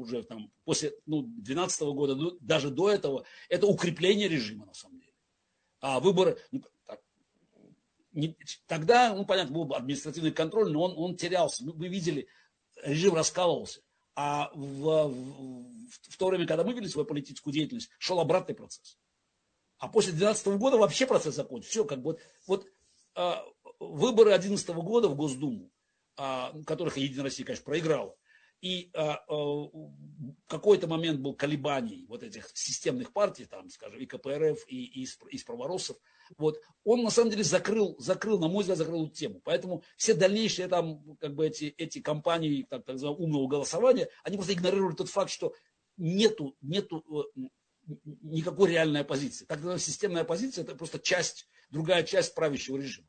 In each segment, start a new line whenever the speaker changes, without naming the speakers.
уже там после 2012 года, даже до этого, это укрепление режима на самом деле. А выборы, тогда, понятно, был административный контроль, но он терялся. Вы видели, режим раскалывался. А в то время, когда мы вели свою политическую деятельность, шел обратный процесс. А после 2012 года вообще процесс закончился. Все, как бы выборы 2011 года в Госдуму, которых Единая Россия, конечно, проиграла, и какой-то момент был колебаний вот этих системных партий, там, скажем, и КПРФ, и справороссов, вот, он на самом деле закрыл, на мой взгляд, закрыл эту тему. Поэтому все дальнейшие там, как бы эти кампании так называемого умного голосования, они просто игнорируют тот факт, что нету никакой реальной оппозиции. Так называемая системная оппозиция — это просто другая часть правящего режима.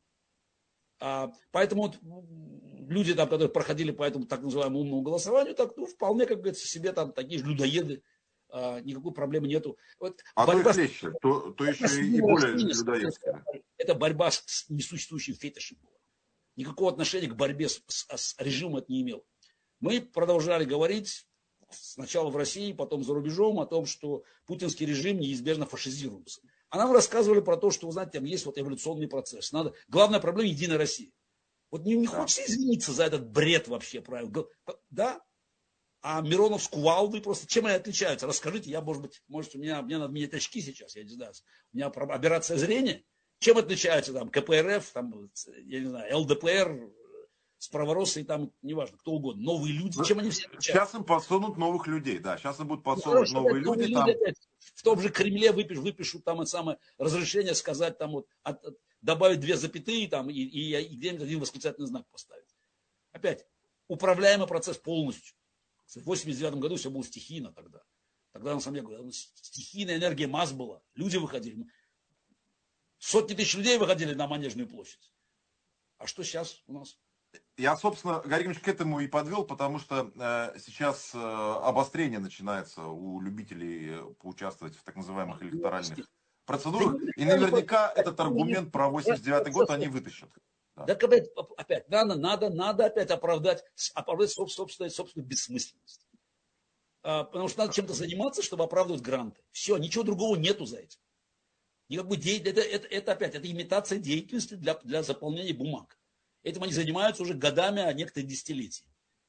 Поэтому вот люди, там, которые проходили по этому так называемому умному голосованию, так, вполне, как говорится, себе там такие же людоеды, никакой проблемы нету. Вот
борьба то и хлеще, то еще и более людоедская.
Это борьба с несуществующим фетишем была. Никакого отношения к борьбе с режимом это не имело. Мы продолжали говорить сначала в России, потом за рубежом о том, что путинский режим неизбежно фашизируется. А нам рассказывали про то, что, вы знаете, там есть вот эволюционный процесс. Главная проблема — Единая Россия. Вот не хочется извиниться за этот бред вообще, правильно? Да? А Миронов с Кувалдой просто чем они отличаются? Расскажите, я, может, мне надо менять очки сейчас, я не знаю. У меня операция зрения. Чем отличаются там КПРФ, там, я не знаю, ЛДПР, справороссы и там, неважно, кто угодно, новые люди, чем они все отличаются?
Сейчас им подсунут новых людей, да, сейчас им будут подсунуть новые люди. Там...
В том же Кремле выпишут там это самое разрешение сказать, там вот, добавить 2 запятые там, и где-нибудь 1 восклицательный знак поставить. Опять, управляемый процесс полностью. В 1989 году все было стихийно тогда. Тогда, на самом деле, стихийная энергия масс была. Люди выходили. Сотни тысяч людей выходили на Манежную площадь. А что сейчас у нас?
Я, собственно, Гарри Ильич, к этому и подвел, потому что сейчас обострение начинается у любителей поучаствовать в так называемых электоральных процедурах. И наверняка этот аргумент про 89-й год они вытащат.
Да, опять надо опять оправдать собственную бессмысленность. Потому что надо чем-то заниматься, чтобы оправдывать гранты. Все, ничего другого нету за этим. Никакой это имитация деятельности для заполнения бумаг. Этим они занимаются уже годами, а некоторые десятилетия.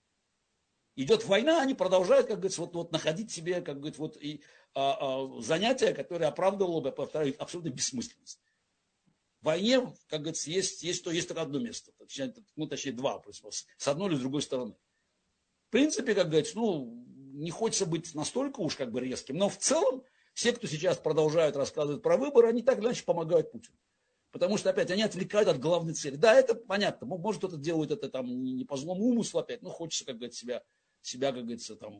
Идет война, они продолжают, как говорится, вот находить себе, как говорится, вот и занятия, которые оправдывало бы, повторяю, абсолютно бессмысленность. В войне, как говорится, есть только одно место, точнее 2, с одной или с другой стороны. В принципе, как говорится, не хочется быть настолько уж как бы резким, но в целом все, кто сейчас продолжают рассказывать про выборы, они так или иначе помогают Путину. Потому что, опять, они отвлекают от главной цели. Да, это понятно. Может, кто-то делает это там не по злому умыслу опять, но хочется, как говорится, себя, как говорится, там,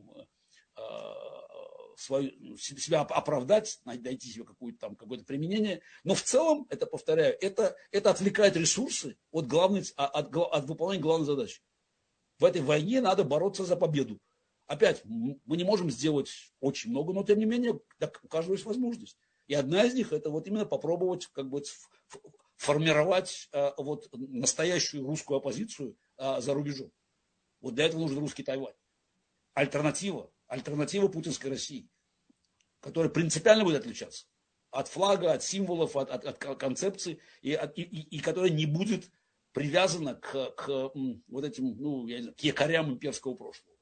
себя оправдать, найти себе какое-то применение. Но в целом, это, повторяю, это отвлекает ресурсы от выполнения главной задачи. В этой войне надо бороться за победу. Опять, мы не можем сделать очень много, но тем не менее, так, у каждого есть возможность. И одна из них — это вот именно попробовать как бы формировать вот настоящую русскую оппозицию за рубежом. Вот для этого нужен русский Тайвань. Альтернатива путинской России, которая принципиально будет отличаться от флага, от символов, от концепций, и которая не будет привязана к вот этим, я не знаю, к якорям имперского прошлого.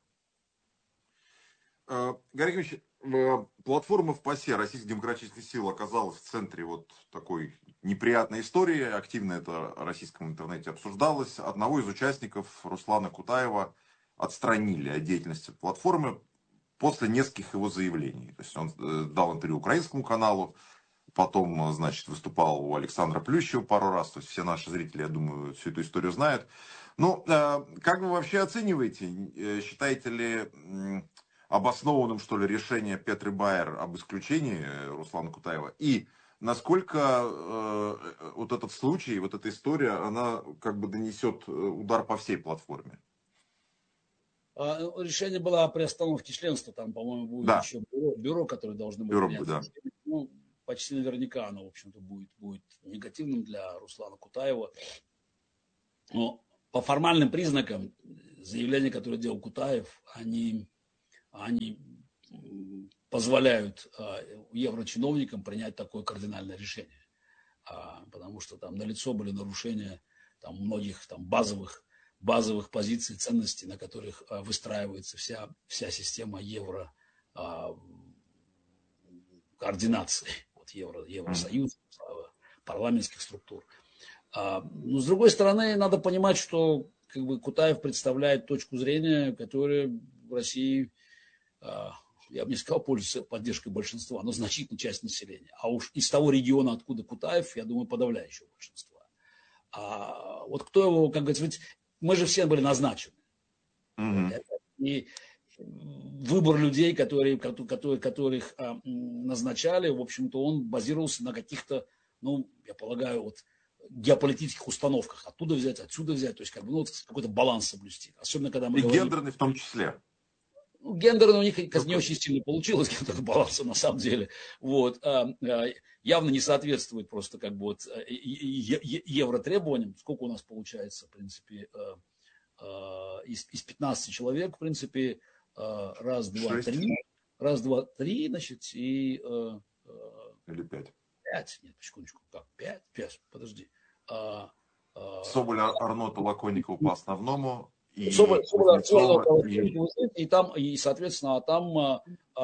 Гарри Ильич, платформа в ПАСЕ Российской демократической силы оказалась в центре вот такой неприятной истории. Активно это в российском интернете обсуждалось. Одного из участников, Руслана Кутаева, отстранили от деятельности платформы после нескольких его заявлений. То есть он дал интервью украинскому каналу, потом, значит, выступал у Александра Плющева пару раз. То есть все наши зрители, я думаю, всю эту историю знают. Ну, как вы вообще оцениваете? Считаете ли обоснованным, что ли, решение Петры Байер об исключении Руслана Кутаева? И насколько вот этот случай, вот эта история, она как бы донесет удар по всей платформе?
Решение было о приостановке членства. Там, по-моему, будет еще бюро, которое должно быть принято. Да. Ну, почти наверняка оно, в общем-то, будет негативным для Руслана Кутаева. Но по формальным признакам заявления, которые делал Кутаев, они они позволяют еврочиновникам принять такое кардинальное решение. Потому что там налицо были нарушения там, многих там, базовых позиций, ценностей, на которых выстраивается вся система координации, вот Евросоюз, парламентских структур. Но с другой стороны, надо понимать, что как бы, Кутаев представляет точку зрения, которая в России, я бы не сказал, пользуется поддержкой большинства, но значительная часть населения. А уж из того региона, откуда Кутаев, я думаю, подавляющее большинство. А вот кто его, как говорится, ведь мы же все были назначены. И выбор людей, которых назначали, в общем-то, он базировался на каких-то, ну, я полагаю, вот геополитических установках. Оттуда взять, отсюда взять. То есть, как бы, ну, вот какой-то баланс соблюсти. Особенно, когда мы говорим...
гендерный в том числе.
Ну, гендерно у них не очень сильно получилось, этот баланс на самом деле. Вот. Явно не соответствует просто как бы вот евротребованиям. Сколько у нас получается, в принципе, из 15 человек, в принципе, раз, два, три, значит, и...
Или 5.
5, нет, секундочку, как 5, подожди.
Соболь, Арноту, Лаконникову по основному. И
там, и, соответственно, там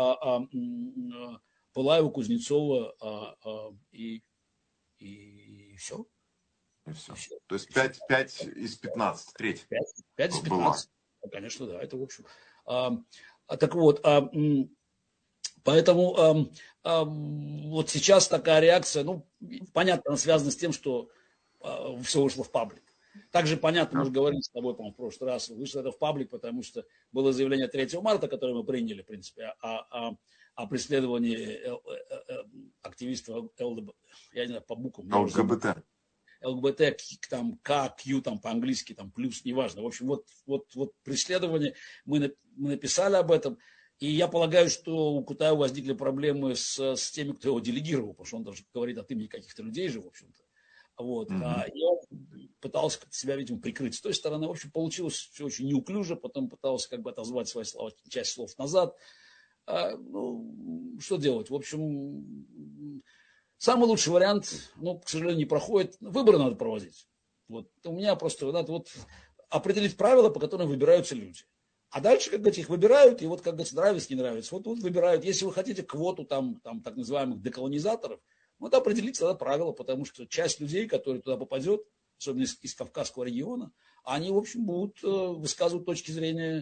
Пылаева, Кузнецова и все.
И все. То есть 5 из 15, треть.
5 из 15. Ну, конечно, да, это в общем. Так вот, поэтому вот сейчас такая реакция, ну, понятно, она связана с тем, что все вышло в паблик. Также понятно, мы уже говорили с тобой, по-моему, в прошлый раз, вышло это в паблик, потому что было заявление 3 марта, которое мы приняли, в принципе, о преследовании активистов ЛГБТ, я не знаю, по буквам. ЛГБТ, там, К, Q, там, по-английски, там, плюс, неважно. В общем, вот преследование, мы написали об этом, и я полагаю, что у Кутаева возникли проблемы с теми, кто его делегировал, потому что он даже говорит от имени каких-то людей же, в общем-то. Вот. И он пытался себя, видимо, прикрыть с той стороны. В общем, получилось все очень неуклюже, потом пытался как бы отозвать свои слова, часть слов назад. Ну, что делать? В общем, самый лучший вариант, ну, к сожалению, не проходит. Выборы надо проводить. Вот. У меня просто надо вот определить правила, по которым выбираются люди. А дальше, как говорится, их выбирают, и вот, как говорится, нравится, не нравится. Вот выбирают. Если вы хотите квоту там так называемых деколонизаторов, вот определиться тогда правила, потому что часть людей, которые туда попадет, особенно из Кавказского региона, они, в общем, будут высказывать точки зрения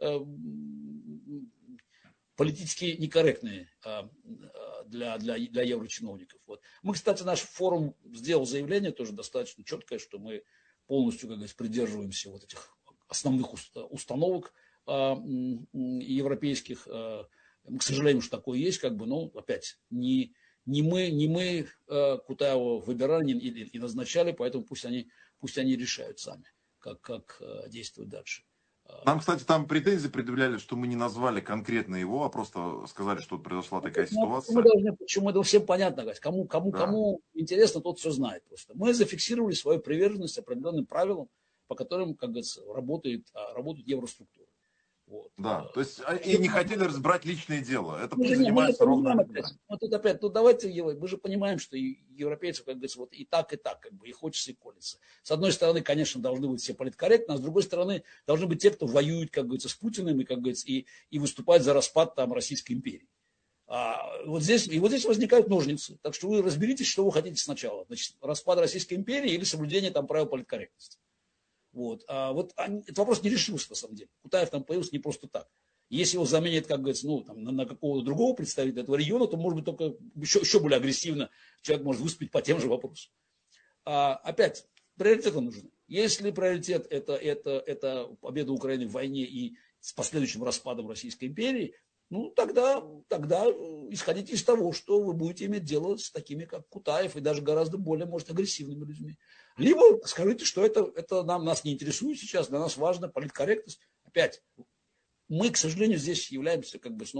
политически некорректные для еврочиновников. Вот. Мы, кстати, наш форум сделал заявление тоже достаточно четкое, что мы полностью, как говорится, придерживаемся вот этих основных установок европейских. К сожалению, что такое есть, как бы, но опять не мы Кутаева выбирали и назначали, поэтому пусть они решают сами, как действовать дальше.
Нам, кстати, там претензии предъявляли, что мы не назвали конкретно его, а просто сказали, что произошла такая ситуация.
Почему это всем понятно, кому интересно, тот все знает просто. Мы зафиксировали свою приверженность определенным правилам, по которым, как говорится, работают евроструктуры. Вот.
Да, то есть и не хотели разбирать личное дело. Это пусть занимается ровно.
Вот тут опять, давайте, мы же понимаем, что европейцев, как говорится, вот и так, как бы, и хочется, и колется. С одной стороны, конечно, должны быть все политкорректны, а с другой стороны, должны быть те, кто воюет, как говорится, с Путиным, и, как говорится, и выступает за распад там Российской империи. Вот здесь возникают ножницы. Так что вы разберитесь, что вы хотите сначала. Значит, распад Российской империи или соблюдение там правил политкорректности. Вот. Этот вопрос не решился, на самом деле. Кутаев там появился не просто так. Если его заменят, как говорится, на какого-то другого представителя этого региона, то, может быть, только еще более агрессивно человек может выступить по тем же вопросам. Опять, приоритеты нужны. Если приоритет это победа Украины в войне и с последующим распадом Российской империи, ну, тогда исходите из того, что вы будете иметь дело с такими, как Кутаев, и даже гораздо более, может, агрессивными людьми. Либо скажите, что это нас не интересует сейчас, для нас важна политкорректность. Опять, мы, к сожалению, здесь являемся как бы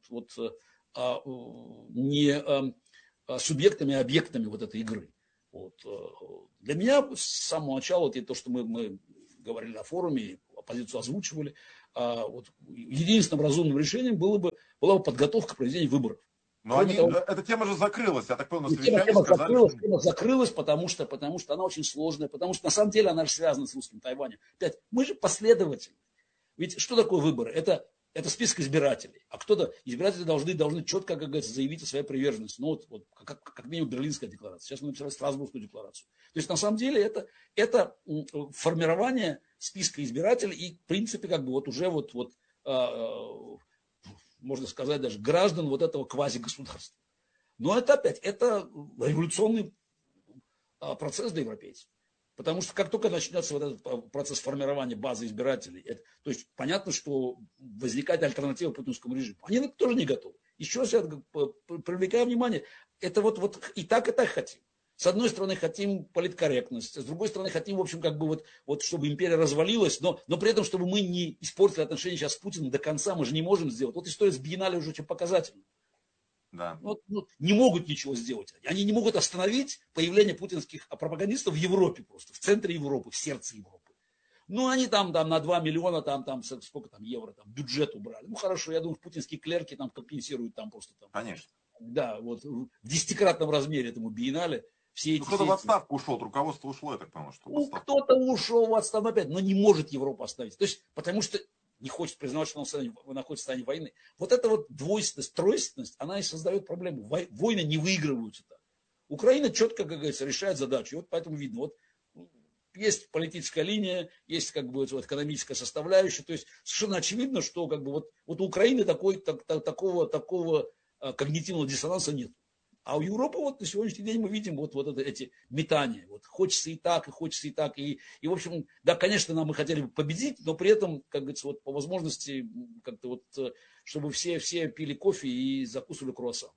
не субъектами, а объектами вот этой игры. Вот. Для меня с самого начала, вот то, что мы говорили на форуме, оппозицию озвучивали, вот, единственным разумным решением была бы подготовка к проведению выборов.
Но эта тема же закрылась, я так понял, на совещании
Тема
сказали,
закрылась, потому что она очень сложная, потому что на самом деле она же связана с русским Тайванем. Опять, мы же последовательны. Ведь что такое выборы? Это список избирателей. А избиратели должны четко, как говорится, заявить о своей приверженности. Ну, вот как минимум Берлинская декларация. Сейчас мы написали Страсбургскую декларацию. То есть, на самом деле, это формирование списка избирателей и, в принципе, как бы уже можно сказать, даже граждан вот этого квазигосударства. Но это опять, это революционный процесс для европейцев. Потому что как только начнется вот этот процесс формирования базы избирателей, то есть понятно, что возникает альтернатива путинскому режиму. Они тоже не готовы. Еще раз я привлекаю внимание, это вот и так хотим. С одной стороны, хотим политкорректность, с другой стороны, хотим, в общем, как бы вот чтобы империя развалилась, но при этом, чтобы мы не испортили отношения сейчас с Путиным до конца, мы же не можем сделать. Вот история с Биеннале уже очень показательна.
Да.
Не могут ничего сделать. Они не могут остановить появление путинских пропагандистов в Европе просто, в центре Европы, в сердце Европы. Ну, они там на 2 миллиона, сколько там евро, бюджет убрали. Ну, хорошо, я думаю, путинские клерки там компенсируют просто.
Конечно.
Да, вот в 10-кратном размере этому Биеннале.
Кто-то в отставку ушел, руководство ушло, я так понял, что в отставку.
Кто-то ушел в отставку опять, но не может Европу остановить. То есть, потому что не хочет признавать, что он находится в состоянии войны. Вот эта вот двойственность, тройственность, она и создает проблему. Войны не выигрываются так. Украина четко, как говорится, решает задачу. И вот поэтому видно, вот есть политическая линия, есть как бы вот экономическая составляющая. То есть совершенно очевидно, что как бы вот у Украины такого когнитивного диссонанса нет. А у Европы вот на сегодняшний день мы видим вот эти метания. Вот хочется и так, и хочется и так. И в общем, да, конечно, мы хотели бы победить, но при этом, как говорится, вот по возможности, как-то вот, чтобы все пили кофе и закусывали круассаном.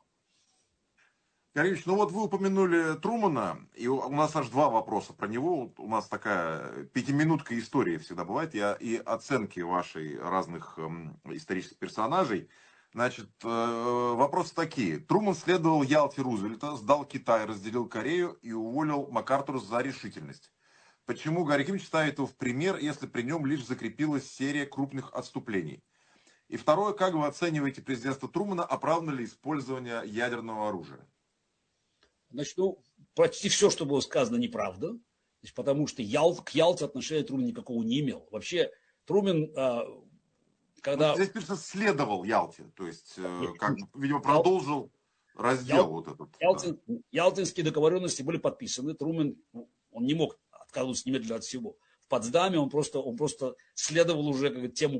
Каринич, ну вот вы упомянули Трумана, и у нас аж два вопроса про него. У нас такая пятиминутка истории всегда бывает, и оценки вашей разных исторических персонажей. Значит, вопросы такие. Труман следовал Ялте Рузвельта, сдал Китай, разделил Корею и уволил МакАртура за решительность. Почему Гарри Кимович ставит его в пример, если при нем лишь закрепилась серия крупных отступлений? И второе, как вы оцениваете президентство Трумана, оправдано ли использование ядерного оружия?
Значит, почти все, что было сказано, неправда. Потому что к Ялте отношения Труман никакого не имел. Вообще, Труман... Когда...
Здесь пишется, следовал Ялте, то есть, видимо, продолжил раздел вот этот.
Ялтинские договоренности были подписаны. Труман, он не мог отказываться немедленно от всего. В Потсдаме он просто следовал уже тем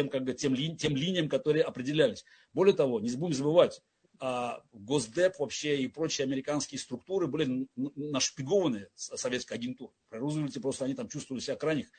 линиям, которые определялись. Более того, не будем забывать, Госдеп вообще и прочие американские структуры были нашпигованы советской агентурой. При Рузвельте просто они там чувствовали себя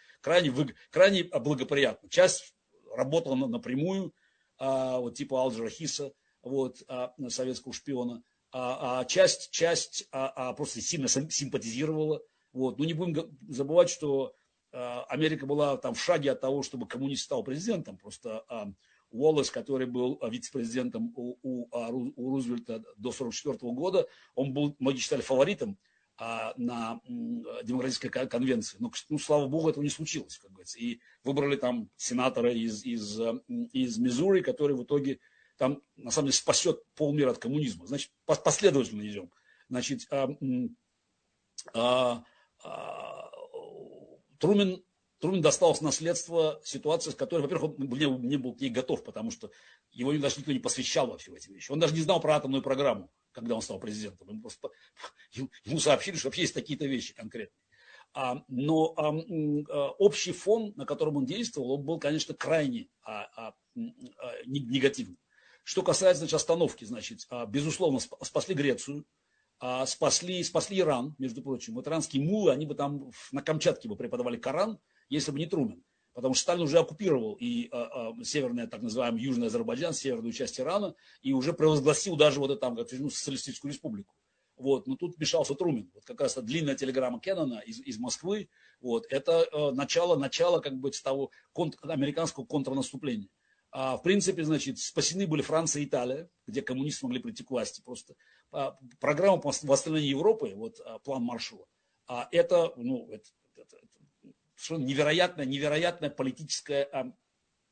крайне благоприятно. Часть работала напрямую, типа Алджера Хисса, советского шпиона, часть просто сильно симпатизировала. Но не будем забывать, что Америка была там в шаге от того, чтобы коммунист стал президентом. Просто Уоллес, который был вице-президентом у Рузвельта до 1944 года, он был, многие считали, фаворитом на демократической конвенции. Но, слава богу, этого не случилось, как говорится. И выбрали там сенатора из Миссури, который в итоге там, на самом деле, спасет полмира от коммунизма. Значит, последовательно идем. Значит, Трумэн досталось наследство, ситуация, с которой, во-первых, он не был к ней готов, потому что его даже никто не посвящал вообще в эти вещи. Он даже не знал про атомную программу, когда он стал президентом. Ему сообщили, что вообще есть такие-то вещи конкретные. Но общий фон, на котором он действовал, он был, конечно, крайне негативным. Что касается, значит, остановки, значит, безусловно, спасли Грецию, спасли Иран, между прочим. Вот иранские муллы, они бы там на Камчатке бы преподавали Коран, если бы не Трумэн. Потому что Сталин уже оккупировал и северный, так называемый Южный Азербайджан, северную часть Ирана, и уже провозгласил даже вот там социалистическую республику. Но тут вмешался Трумэн. Вот как раз длинная телеграмма Кеннона из Москвы, это начало как бы того американского контрнаступления. В принципе, значит, спасены были Франция и Италия, где коммунисты могли прийти к власти. Просто программа по восстановлению Европы, план Маршалла, это совершенно невероятная политическая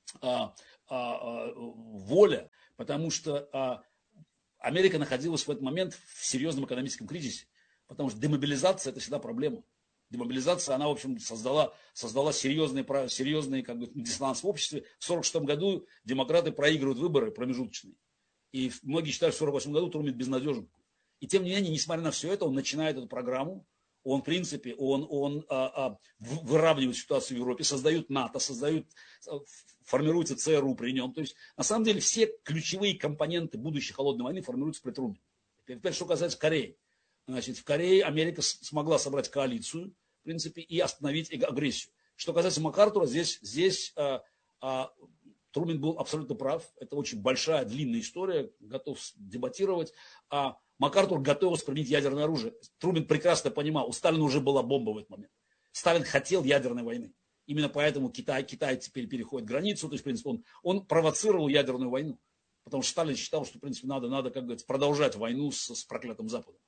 воля, потому что Америка находилась в этот момент в серьезном экономическом кризисе, потому что демобилизация – это всегда проблема. Демобилизация, она, в общем, создала серьезный как бы, диссонанс в обществе. В 1946 году демократы проигрывают выборы промежуточные. И многие считают, что в 1948 году Трумэн безнадежен. И тем не менее, несмотря на все это, он начинает эту программу. Он, в принципе, выравнивает ситуацию в Европе, создают НАТО, формируется ЦРУ при нем. То есть, на самом деле, все ключевые компоненты будущей холодной войны формируются при Трумэне. Теперь, что касается Кореи. Значит, в Корее Америка смогла собрать коалицию, в принципе, и остановить агрессию. Что касается МакАртура, здесь Трумэн был абсолютно прав. Это очень большая, длинная история, готов дебатировать. МакАртур готовился применить ядерное оружие. Трумэн прекрасно понимал, у Сталина уже была бомба в этот момент. Сталин хотел ядерной войны. Именно поэтому Китай теперь переходит границу. То есть, в принципе, он провоцировал ядерную войну. Потому что Сталин считал, что, в принципе, надо как говорится, продолжать войну с проклятым Западом.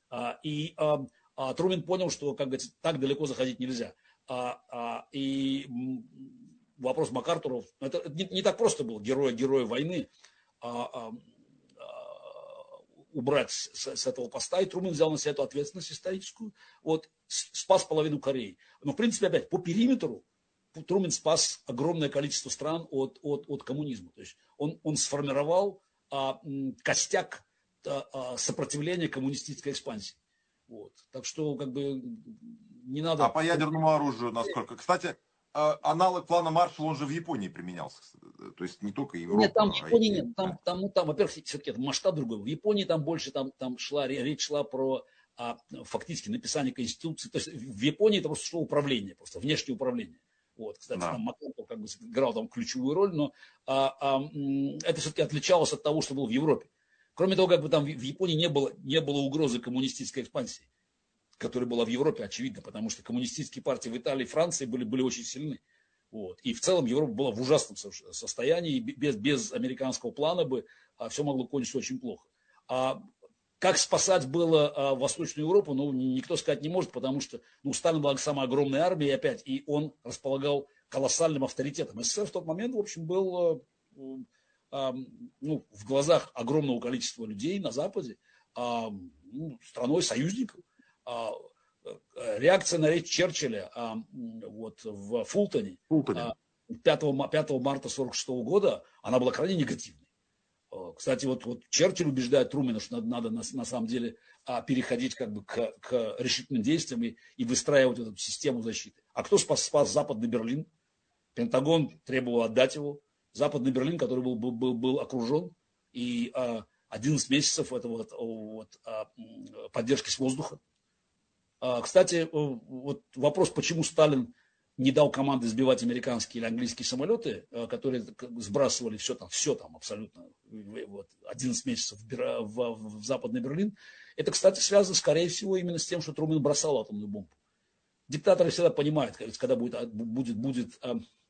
Трумэн понял, что, как говорится, так далеко заходить нельзя. И вопрос МакАртура, это не так просто было, героя войны, убрать с этого поста, и Трумэн взял на себя эту ответственность историческую, спас половину Кореи. Но, в принципе, опять, по периметру Трумэн спас огромное количество стран от коммунизма. То есть он сформировал костяк сопротивления коммунистической экспансии. Так что, как бы, не надо...
А по ядерному оружию насколько? Кстати, аналог плана Маршалла, он же в Японии применялся. То есть не только Европа.
Нет, там в Японии нет. Там, во-первых, все-таки это масштаб другой. В Японии там больше речь шла про фактически написание конституции. То есть в Японии это просто шло управление, просто внешнее управление. Кстати, там МакАртур как бы играл там ключевую роль, но это все-таки отличалось от того, что было в Европе. Кроме того, как бы там в Японии не было угрозы коммунистической экспансии, которая была в Европе, очевидно, потому что коммунистические партии в Италии и Франции были очень сильны. И в целом Европа была в ужасном состоянии, и без американского плана бы все могло кончиться очень плохо. Как спасать было Восточную Европу, никто сказать не может, потому что у Сталина была самая огромная армия, опять, и он располагал колоссальным авторитетом. СССР в тот момент, в общем, был в глазах огромного количества людей на Западе страной союзников. Реакция на речь Черчилля в Фултоне 5 марта 1946 года, она была крайне негативной. Кстати, Черчилль убеждает Трумэна, что надо на самом деле переходить как бы к решительным действиям и выстраивать эту систему защиты. А кто спас Западный Берлин? Пентагон требовал отдать его. Западный Берлин, который был окружен, и 11 месяцев поддержки с воздуха. Кстати, вопрос, почему Сталин не дал команды сбивать американские или английские самолеты, которые сбрасывали все там абсолютно, 11 месяцев в Западный Берлин. Это, кстати, связано, скорее всего, именно с тем, что Трумэн бросал атомную бомбу. Диктаторы всегда понимают, когда будет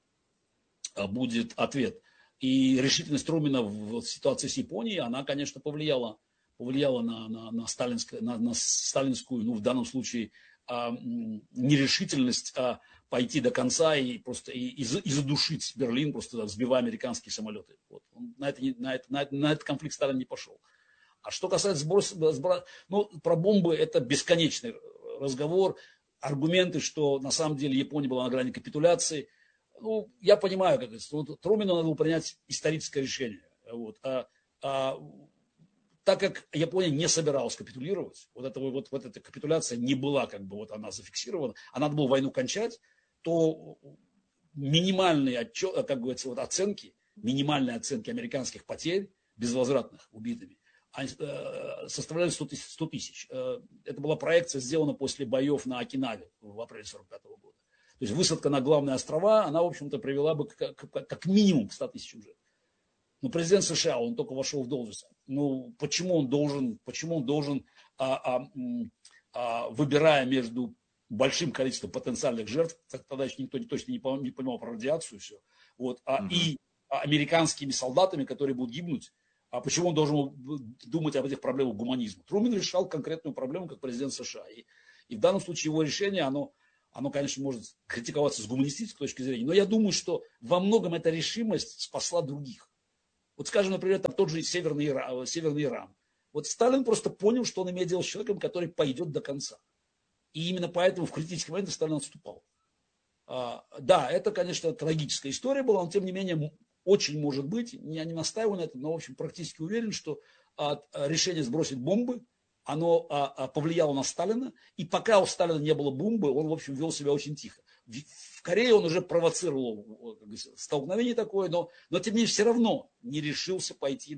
ответ. И решительность Трумэна в ситуации с Японией, она, конечно, повлияла на сталинскую, в данном случае, нерешительность пойти до конца и задушить Берлин, просто сбивая американские самолеты. На этот конфликт Сталин не пошел. А что касается про бомбы, это бесконечный разговор, аргументы, что на самом деле Япония была на грани капитуляции. Я понимаю, как это. Трумэну надо было принять историческое решение. Так как Япония не собиралась капитулировать, эта капитуляция не была она зафиксирована, а надо было войну кончать, то минимальные оценки американских потерь, безвозвратных убитыми, составляли 100 тысяч. Это была проекция, сделана после боев на Окинаве в апреле 1945 года. То есть высадка на главные острова, она, в общем-то, привела бы как минимум к 100 тысячам жертв. Но президент США, он только вошел в должность. Почему он должен, выбирая между большим количеством потенциальных жертв, тогда еще никто точно не понимал про радиацию все, и американскими солдатами, которые будут гибнуть, почему он должен думать об этих проблемах гуманизма? Трумэн решал конкретную проблему как президент США. И в данном случае его решение, оно Оно, конечно, может критиковаться с гуманистической точки зрения, но я думаю, что во многом эта решимость спасла других. Вот, скажем, например, там тот же Северный Иран. Вот Сталин просто понял, что он имеет дело с человеком, который пойдет до конца. И именно поэтому в критические моменты Сталин отступал. Да, это, конечно, трагическая история была, но тем не менее очень может быть, я не настаиваю на этом, но, в общем, практически уверен, что решение сбросить бомбы, оно повлияло на Сталина, и пока у Сталина не было бомбы, он, в общем, вел себя очень тихо. В Корее он уже провоцировал столкновение такое, но тем не менее все равно не решился пойти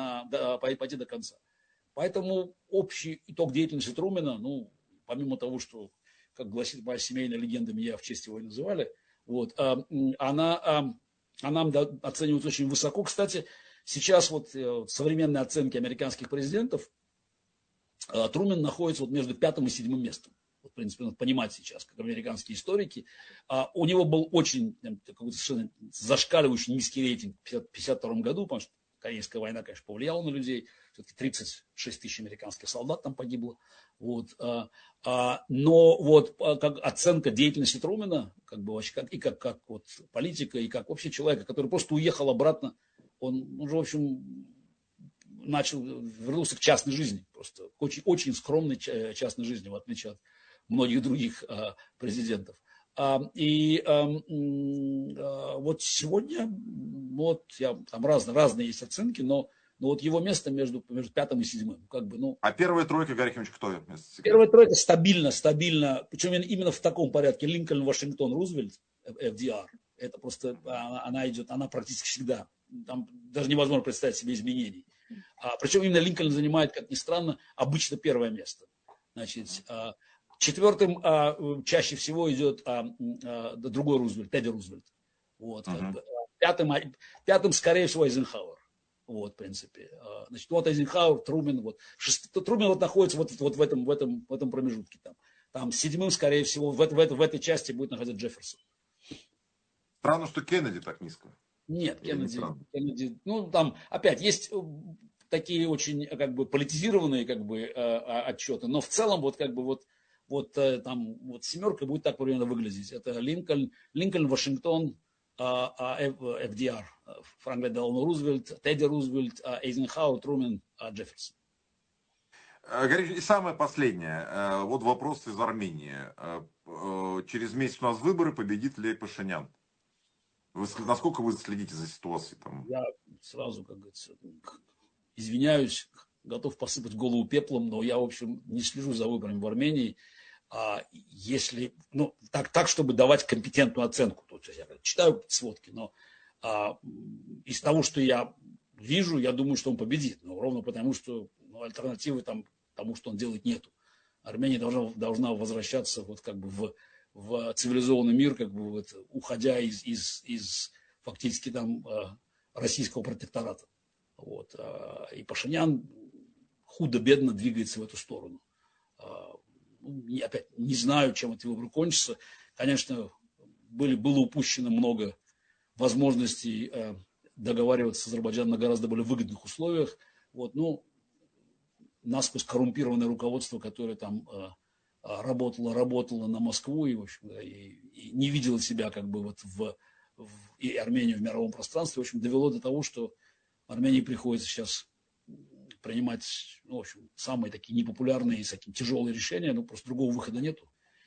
до конца. Поэтому общий итог деятельности Трумэна, ну, помимо того, что, как гласит моя семейная легенда, меня в честь его и называли, вот, она оценивается очень высоко. Кстати, сейчас вот современные оценки американских президентов, Трумэн находится вот между 5 и 7 местом. Вот, в принципе, надо понимать сейчас, как американские историки. У него был очень какой-то совершенно зашкаливающий низкий рейтинг в 1952 году, потому что Корейская война, конечно, повлияла на людей. Все-таки 36 тысяч американских солдат там погибло. Вот. Но вот как оценка деятельности Трумэна, как бы, и как вот политика, и как вообще человека, который просто уехал обратно, он же, в общем, вернулся к частной жизни, просто очень, очень скромной частной жизни, в отличие от многих других президентов. И вот сегодня, вот там разные есть оценки, но вот его место между 5 и 7. Как бы, ну,
а первая тройка, Гарри Ефимович, кто?
Первая тройка стабильно, причем именно в таком порядке. Линкольн, Вашингтон, Рузвельт, FDR. Это просто, она идет, она практически всегда. Там даже невозможно представить себе изменений. Причем именно Линкольн занимает, как ни странно, обычно первое место. Значит, четвертым чаще всего идет другой Рузвельт, Тедди Рузвельт. Вот, как бы. Пятым, скорее всего, Эйзенхауэр. Вот, в принципе. Значит, вот Эйзенхауэр, Трумэн. Вот. Трумэн вот находится вот в этом промежутке. Там седьмым, скорее всего, в этой части будет находиться Джефферсон.
Странно, что Кеннеди так низко.
Нет, Кеннеди, ну, там, опять, есть такие очень, как бы, политизированные, как бы, отчеты, но в целом, вот, как бы, там, вот семерка будет так примерно выглядеть. Это Линкольн, Вашингтон, FDR, Франклин Делано Рузвельт, Тедди Рузвельт, Эйзенхауэр, Трумэн, Джефферсон.
Гарри, и самое последнее. Вот вопрос из Армении. Через месяц у нас выборы, победит ли Пашинян? Насколько вы следите за ситуацией там?
Я сразу, как говорится, извиняюсь, готов посыпать голову пеплом, но я, в общем, не слежу за выборами в Армении. Если, ну, так, чтобы давать компетентную оценку. То есть я читаю сводки, но из того, что я вижу, я думаю, что он победит. Но ровно потому, что альтернативы тому, что он делает, нету. Армения должна возвращаться вот как бы в цивилизованный мир, как бы вот, уходя из фактически там российского протектората. Вот. И Пашинян худо-бедно двигается в эту сторону. Опять не знаю, чем эти выборы кончатся. Конечно, было упущено много возможностей договариваться с Азербайджаном на гораздо более выгодных условиях. Вот, ну, насквозь коррумпированное руководство, которое там работало на Москву и, в общем, и не видело себя как бы вот и Армению в мировом пространстве, в общем, довело до того, что Армении приходится сейчас принимать, ну, в общем, самые такие непопулярные и такие тяжелые решения, но просто другого выхода нету.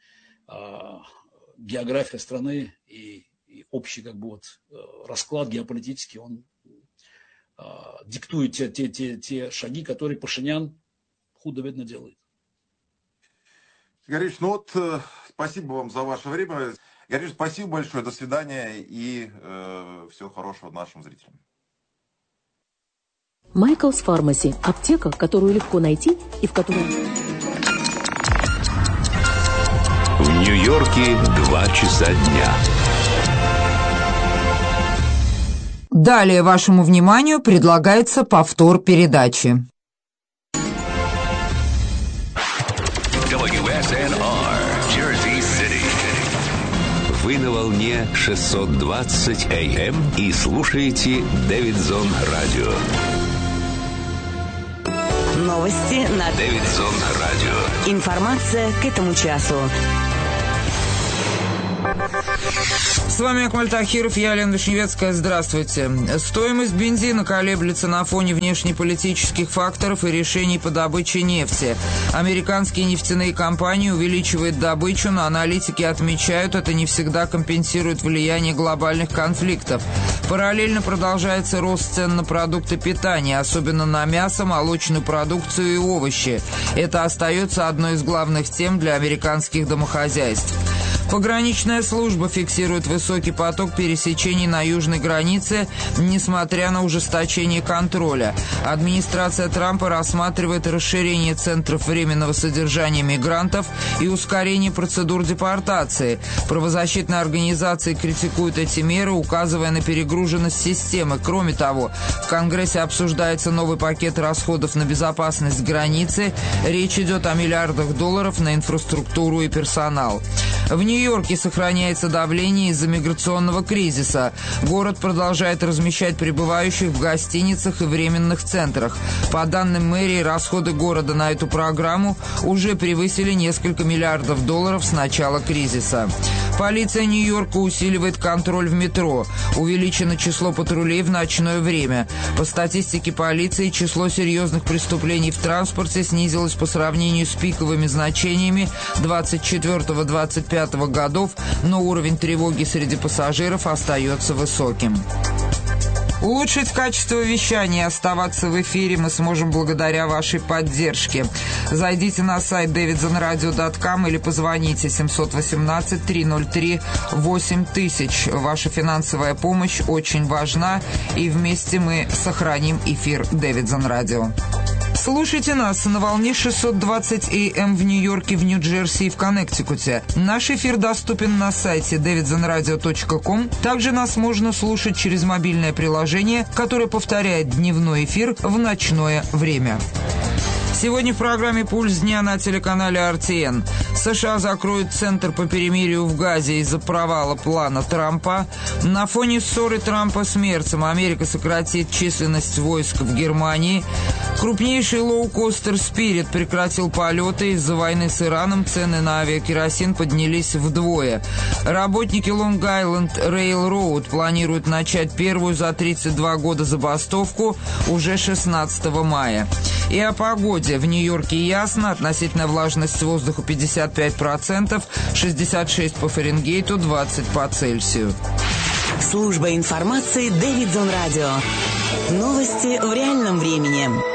География страны и общий как бы вот расклад геополитический, он диктует те шаги, которые Пашинян худо-бедно делает.
Гарри, ну вот, спасибо вам за ваше время. Гарри, спасибо большое, до свидания и всего хорошего нашим зрителям.
Майклс Фармаси – аптека, которую легко найти и в которой...
В Нью-Йорке 2 часа дня.
Далее вашему вниманию предлагается повтор передачи.
WSNR, Jersey City. Вы на волне 620 AM и слушаете Дэвидсон Радио.
Новости на
Дэвидсон Радио.
Информация к этому часу.
С вами Акмаль Тахиров, я Лена Вишневецкая. Здравствуйте. Стоимость бензина колеблется на фоне внешнеполитических факторов и решений по добыче нефти. Американские нефтяные компании увеличивают добычу, но аналитики отмечают, это не всегда компенсирует влияние глобальных конфликтов. Параллельно продолжается рост цен на продукты питания, особенно на мясо, молочную продукцию и овощи. Это остается одной из главных тем для американских домохозяйств. Пограничная служба фиксирует высокий поток пересечений на южной границе, несмотря на ужесточение контроля. Администрация Трампа рассматривает расширение центров временного содержания мигрантов и ускорение процедур депортации. Правозащитные организации критикуют эти меры, указывая на перегруженность системы. Кроме того, в Конгрессе обсуждается новый пакет расходов на безопасность границы. Речь идет о миллиардах долларов на инфраструктуру и персонал. В Нью-Йорке сохраняется давление из-за миграционного кризиса. Город продолжает размещать прибывающих в гостиницах и временных центрах. По данным мэрии, расходы города на эту программу уже превысили несколько миллиардов долларов с начала кризиса. Полиция Нью-Йорка усиливает контроль в метро. Увеличено число патрулей в ночное время. По статистике полиции, число серьезных преступлений в транспорте снизилось по сравнению с пиковыми значениями 24-25 годов, но уровень тревоги среди пассажиров остается высоким. Улучшить качество вещания и оставаться в эфире мы сможем благодаря вашей поддержке. Зайдите на сайт davidsonradio.com или позвоните 718-303-8000. Ваша финансовая помощь очень важна, и вместе мы сохраним эфир Davidson Radio. Слушайте нас на волне 620 AM в Нью-Йорке, в Нью-Джерси и в Коннектикуте. Наш эфир доступен на сайте davidsonradio.com. Также нас можно слушать через мобильное приложение, которое повторяет дневной эфир в ночное время. Сегодня в программе «Пульс дня» на телеканале RTN. США закроют центр по перемирию в Газе из-за провала плана Трампа. На фоне ссоры Трампа с Мерцем Америка сократит численность войск в Германии. Крупнейший лоукостер «Спирит» прекратил полеты. Из-за войны с Ираном цены на авиакеросин поднялись вдвое. Работники Лонг-Айленд Рейлроуд планируют начать первую за 32 года забастовку уже 16 мая. И о погоде. В Нью-Йорке ясно, относительная влажность воздуха 55%, 66 по Фаренгейту, 20 по Цельсию.
Служба информации Davidson Radio. Новости в реальном времени.